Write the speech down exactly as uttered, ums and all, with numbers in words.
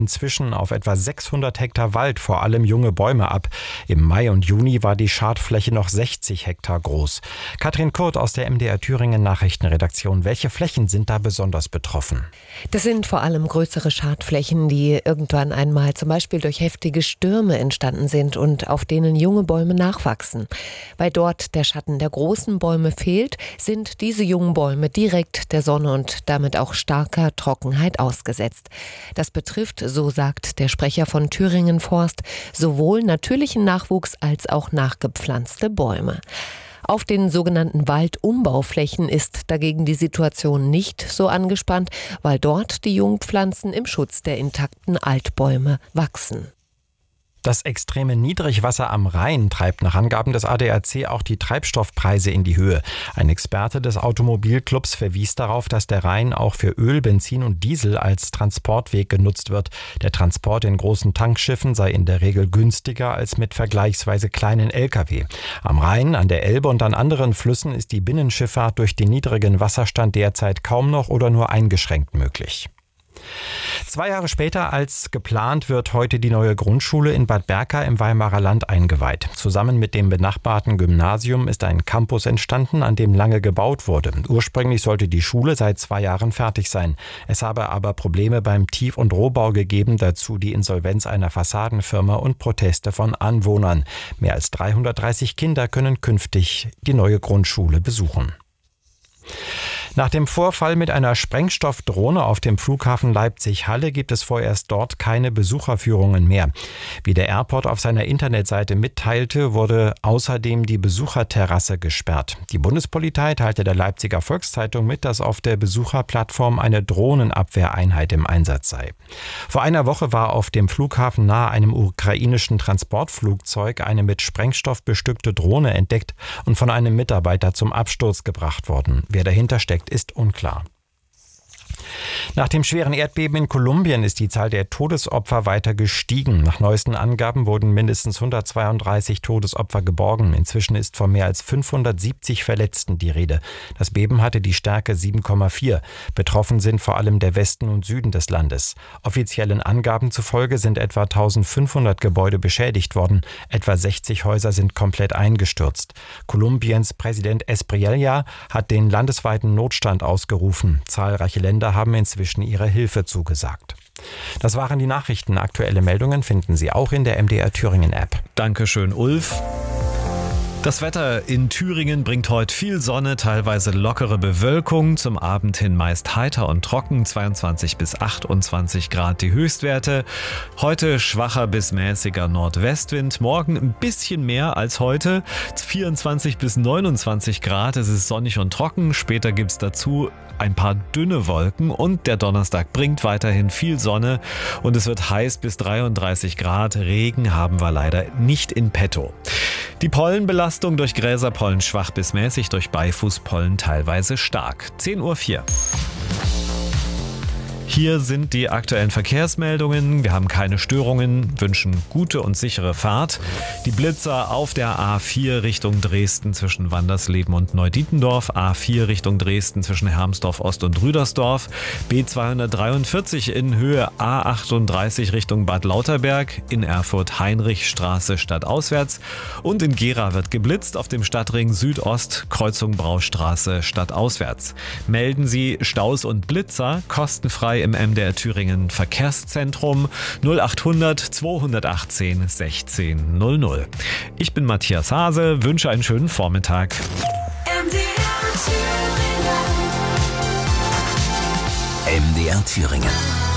inzwischen auf etwa sechshundert Hektar Wald vor allem junge Bäume ab. Im Mai und Juni war die Schadfläche noch sechzig Hektar groß. Katrin Kurt aus der M D R Thüringen Nachrichtenredaktion. Welche Flächen sind da besonders betroffen? Das sind vor allem größere Schadflächen, die irgendwann einmal zum Beispiel durch heftige Stürme entstanden sind und auf denen junge Bäume nachwachsen. Weil dort der Schatten der großen Bäume fehlt, sind diese jungen Bäume direkt der Sonne und damit auch starker Trockenheit ausgesetzt. Das betrifft, so sagt der Sprecher von Thüringen Forst, sowohl natürlichen Nachwuchs als auch nachgepflanzte Bäume. Auf den sogenannten Waldumbauflächen ist dagegen die Situation nicht so angespannt, weil dort die Jungpflanzen im Schutz der intakten Altbäume wachsen. Das extreme Niedrigwasser am Rhein treibt nach Angaben des A D A C auch die Treibstoffpreise in die Höhe. Ein Experte des Automobilclubs verwies darauf, dass der Rhein auch für Öl, Benzin und Diesel als Transportweg genutzt wird. Der Transport in großen Tankschiffen sei in der Regel günstiger als mit vergleichsweise kleinen L K W. Am Rhein, an der Elbe und an anderen Flüssen ist die Binnenschifffahrt durch den niedrigen Wasserstand derzeit kaum noch oder nur eingeschränkt möglich. Zwei Jahre später als geplant wird heute die neue Grundschule in Bad Berka im Weimarer Land eingeweiht. Zusammen mit dem benachbarten Gymnasium ist ein Campus entstanden, an dem lange gebaut wurde. Ursprünglich sollte die Schule seit zwei Jahren fertig sein. Es habe aber Probleme beim Tief- und Rohbau gegeben, dazu die Insolvenz einer Fassadenfirma und Proteste von Anwohnern. Mehr als dreihundertdreißig Kinder können künftig die neue Grundschule besuchen. Nach dem Vorfall mit einer Sprengstoffdrohne auf dem Flughafen Leipzig-Halle gibt es vorerst dort keine Besucherführungen mehr. Wie der Airport auf seiner Internetseite mitteilte, wurde außerdem die Besucherterrasse gesperrt. Die Bundespolizei teilte der Leipziger Volkszeitung mit, dass auf der Besucherplattform eine Drohnenabwehreinheit im Einsatz sei. Vor einer Woche war auf dem Flughafen nahe einem ukrainischen Transportflugzeug eine mit Sprengstoff bestückte Drohne entdeckt und von einem Mitarbeiter zum Absturz gebracht worden. Wer dahinter steckt, ist unklar. Nach dem schweren Erdbeben in Kolumbien ist die Zahl der Todesopfer weiter gestiegen. Nach neuesten Angaben wurden mindestens hundertzweiunddreißig Todesopfer geborgen. Inzwischen ist von mehr als fünfhundertsiebzig Verletzten die Rede. Das Beben hatte die Stärke sieben Komma vier. Betroffen sind vor allem der Westen und Süden des Landes. Offiziellen Angaben zufolge sind etwa eintausendfünfhundert Gebäude beschädigt worden. Etwa sechzig Häuser sind komplett eingestürzt. Kolumbiens Präsident Espriella hat den landesweiten Notstand ausgerufen. Zahlreiche Länder haben inzwischen ihre Hilfe zugesagt. Das waren die Nachrichten. Aktuelle Meldungen finden Sie auch in der M D R Thüringen App. Dankeschön, Ulf. Das Wetter in Thüringen bringt heute viel Sonne, teilweise lockere Bewölkung. Zum Abend hin meist heiter und trocken, zweiundzwanzig bis achtundzwanzig Grad die Höchstwerte. Heute schwacher bis mäßiger Nordwestwind, morgen ein bisschen mehr als heute, vierundzwanzig bis neunundzwanzig Grad. Es ist sonnig und trocken, später gibt's dazu ein paar dünne Wolken und der Donnerstag bringt weiterhin viel Sonne und es wird heiß bis dreiunddreißig Grad. Regen haben wir leider nicht in petto. Die Pollenbelastung durch Gräserpollen schwach bis mäßig, durch Beifußpollen teilweise stark. zehn Uhr vier. Hier sind die aktuellen Verkehrsmeldungen. Wir haben keine Störungen, wünschen gute und sichere Fahrt. Die Blitzer auf der A vier Richtung Dresden zwischen Wandersleben und Neudietendorf, A vier Richtung Dresden zwischen Hermsdorf Ost und Rüdersdorf, B zweihundertdreiundvierzig in Höhe A achtunddreißig Richtung Bad Lauterberg, in Erfurt Heinrichstraße stadtauswärts und in Gera wird geblitzt auf dem Stadtring Südost, Kreuzung Braustraße stadtauswärts. Melden Sie Staus und Blitzer kostenfrei im M D R Thüringen Verkehrszentrum null achthundert zweihundertachtzehn sechzehn null null. Ich bin Matthias Hase, wünsche einen schönen Vormittag. M D R Thüringen. M D R Thüringen.